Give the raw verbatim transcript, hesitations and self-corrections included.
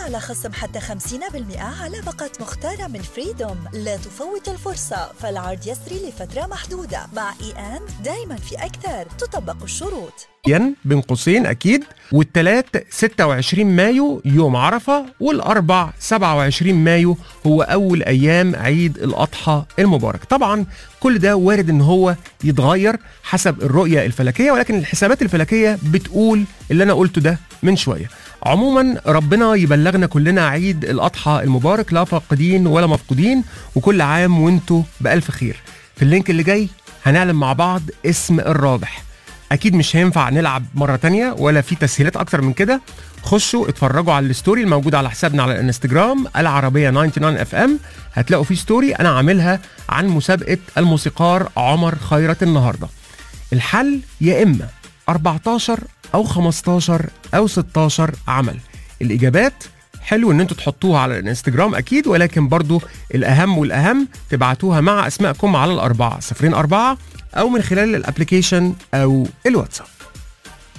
على خصم حتى خمسين بالمئة على باقة مختارة من فريدوم. لا تفوت الفرصة، فالعرض يسري لفترة محدودة. مع إي أند دايما في أكثر، تطبق الشروط. ين بين قوسين أكيد. والتلات ستة وعشرين مايو يوم عرفة، والأربع سبعة وعشرين مايو هو أول أيام عيد الأضحى المبارك. طبعا كل ده وارد إن هو يتغير حسب الرؤية الفلكية، ولكن الحسابات الفلكية بتقول اللي أنا قلته ده من شوية. عموما ربنا يبلغنا كلنا عيد الأضحى المبارك، لا فاقدين ولا مفقودين، وكل عام وانتوا بألف خير. في اللينك اللي جاي هنعلم مع بعض اسم الرابح. اكيد مش هينفع نلعب مرة تانية ولا في تسهيلات اكتر من كده. خشوا اتفرجوا على الستوري الموجود على حسابنا على الانستجرام العربية تسعة وتسعين اف ام، هتلاقوا في ستوري انا عاملها عن مسابقة الموسيقار عمر خيرت النهاردة. الحل يا اما أربعتاشر او خمستاشر او ستاشر عمل. الاجابات حلو ان انتوا تحطوها على الانستجرام اكيد، ولكن برضو الاهم والاهم تبعتوها مع اسمائكم على الاربعة صفرين اربعة او من خلال الابليكيشن او الواتساب.